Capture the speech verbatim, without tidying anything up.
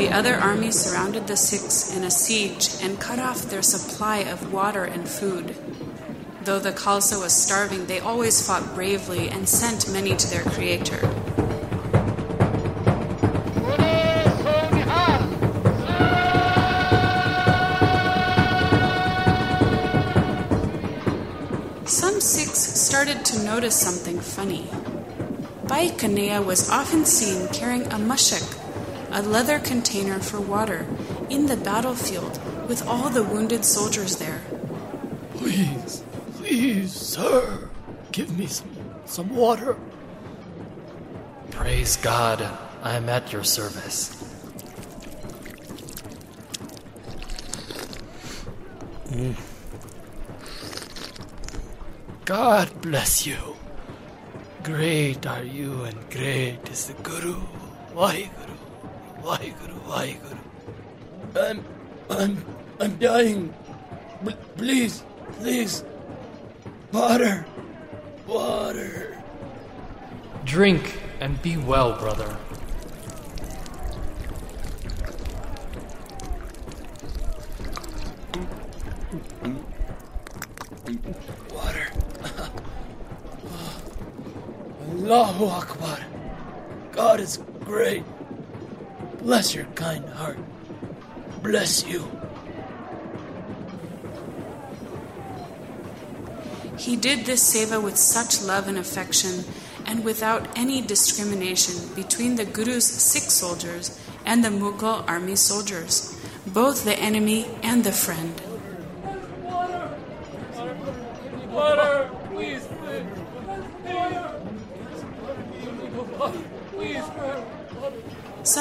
The other armies surrounded the Sikhs in a siege and cut off their supply of water and food. Though the Khalsa was starving, they always fought bravely and sent many to their creator. Some Sikhs started to notice something funny. Bhai Kanhaiya was often seen carrying a mashak, a leather container for water, in the battlefield with all the wounded soldiers there. Please, please, sir, give me some, some water. Praise God, I am at your service. Mm. God bless you. Great are you and great is the Guru. Vaheguru, Vaheguru, Vaheguru. I'm, I'm, I'm dying. B- please, please. Water, water. Drink and be well, brother. Water. Allahu Akbar. God is great. Bless your kind heart. Bless you. He did this seva with such love and affection and without any discrimination between the Guru's Sikh soldiers and the Mughal army soldiers, both the enemy and the friend. Water! Water! Please! Please! Please!